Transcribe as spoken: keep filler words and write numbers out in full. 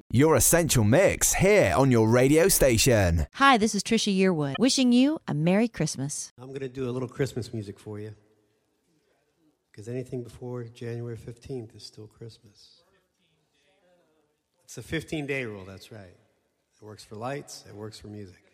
Your Essential Mix here on your radio station. Hi, this is Trisha Yearwood, wishing you a Merry Christmas. I'm going to do a little Christmas music for you, because anything before January fifteenth is still Christmas. It's a fifteen-day rule, that's right. It works for lights, it works for music.